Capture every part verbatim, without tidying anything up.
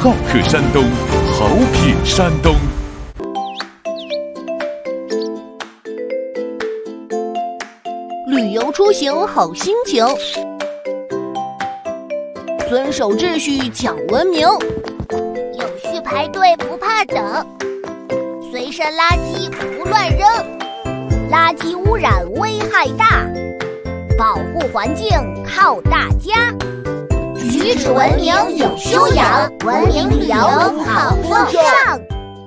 好客山东，好品山东。 旅游出行好心情，遵守秩序讲文明， 有序排队不怕等，随身垃圾不乱扔，垃圾污染危害大，保护环境靠大家。举止文明有修养，文明旅游好风尚。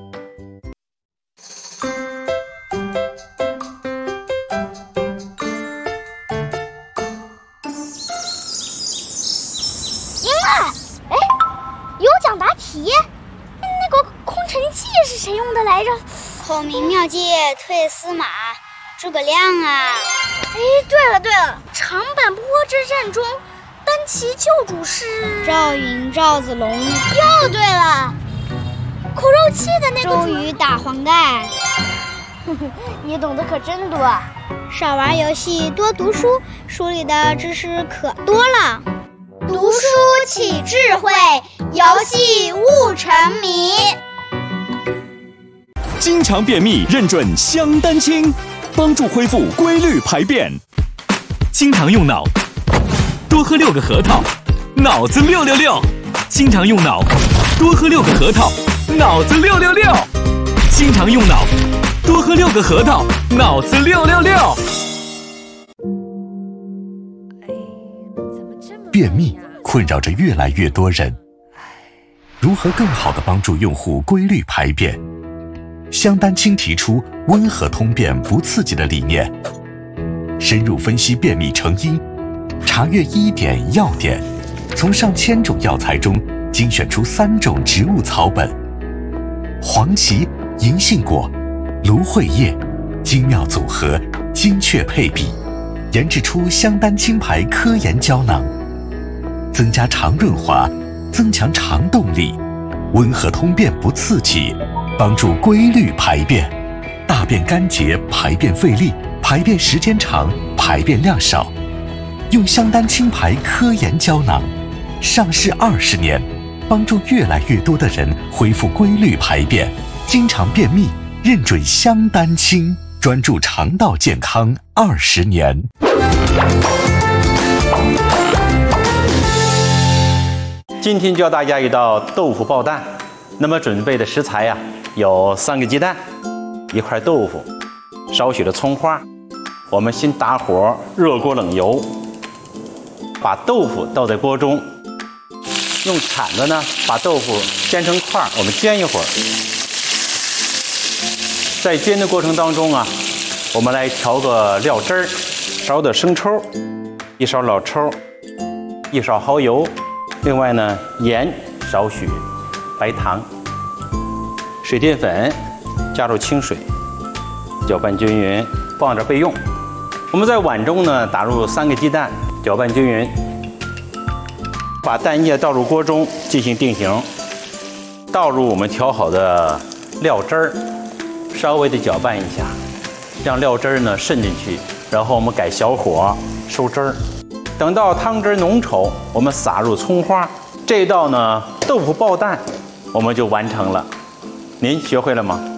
赢了！哎，有奖答题。那个空城计是谁用的来着？ 孔明妙计退司马，诸葛亮啊！ 哎，对了对了，长坂坡之战中，单骑救主是赵云、赵子龙。 又对了，苦肉计的那个周瑜打黄盖。 你懂得可真多。 少玩游戏，多读书，书里的知识可多了。 读书起智慧，游戏悟沉迷。 经常便秘认准香丹清，帮助恢复规律排便。经常用脑，多喝六个核桃，脑子六六六。经常用脑，多喝六个核桃，脑子六六六。经常用脑，多喝六个核桃，脑子六六六。 便秘困扰着越来越多人，如何更好地帮助用户规律排便？香丹清提出温和通便不刺激的理念，深入分析便秘成因，查阅医典药典，从上千种药材中精选出三种植物草本，黄芪、银杏果、芦荟叶，精妙组合，精确配比，研制出香丹清牌科研胶囊，增加肠润滑，增强肠动力，温和通便不刺激，帮助规律排便，大便干结，排便费力，排便时间长，排便量少。用香丹清牌科研胶囊，上市二十年，帮助越来越多的人恢复规律排便，经常便秘，认准香丹清，专注肠道健康二十年。 今天教大家一道豆腐爆蛋。那么准备的食材呀、啊，有三个鸡蛋，一块豆腐，少许的葱花。我们先打火，热锅冷油，把豆腐倒在锅中，用铲子呢把豆腐煎成块，我们煎一会儿。在煎的过程当中啊，我们来调个料汁儿，烧的生抽，一勺老抽，一勺蚝油，另外呢盐少许。白糖、水淀粉，加入清水，搅拌均匀，放着备用。我们在碗中呢打入三个鸡蛋，搅拌均匀，把蛋液倒入锅中进行定型，倒入我们调好的料汁儿，稍微的搅拌一下，让料汁儿呢渗进去，然后我们改小火收汁儿。等到汤汁浓稠，我们撒入葱花。这道呢豆腐爆蛋我们就完成了，您学会了吗？